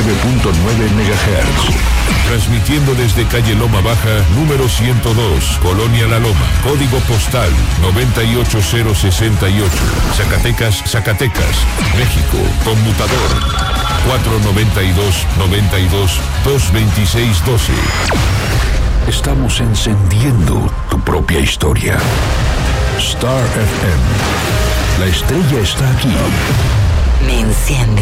MHz. Transmitiendo desde calle Loma Baja, número 102, Colonia La Loma, código postal 98068, Zacatecas, México, conmutador 492-92-226-12. Estamos encendiendo tu propia historia. Star FM. La estrella está aquí. Me enciende.